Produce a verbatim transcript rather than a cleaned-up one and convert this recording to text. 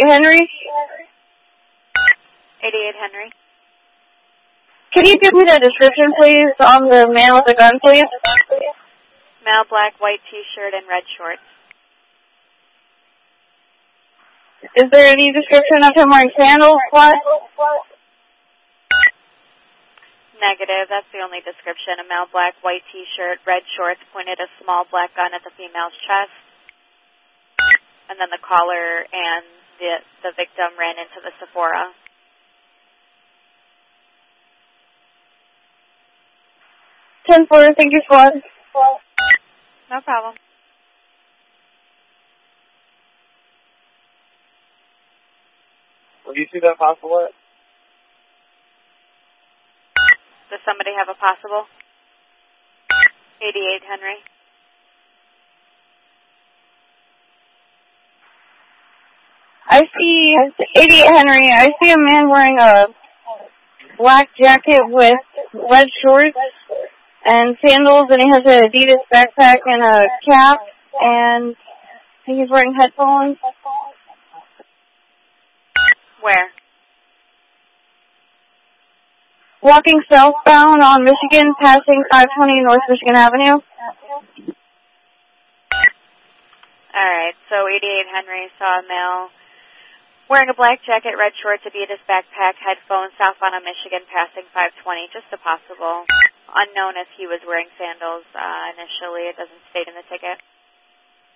Henry? eighty-eight Henry. Can you give me the description, please, on the man with the gun, please? Male, black, white T-shirt, and red shorts. Is there any description of him wearing sandals? What? Negative. That's the only description. A male, black, white T-shirt, red shorts, pointed a small black gun at the female's chest. And then the caller and the, the victim ran into the Sephora. ten four, thank you, squad. No problem. Will you see that possible? Does somebody have a possible? eighty-eight Henry. I see, eighty-eight Henry, I see a man wearing a black jacket with red shorts and sandals, and he has an Adidas backpack and a cap, and I think he's wearing headphones. Where? Walking southbound on Michigan, passing five twenty North Michigan Avenue. All right, so eighty-eight Henry saw a male wearing a black jacket, red shorts, Adidas backpack, headphones, southbound on Michigan, passing five twenty. Just a possible. Unknown if he was wearing sandals uh, initially. It doesn't state in the ticket.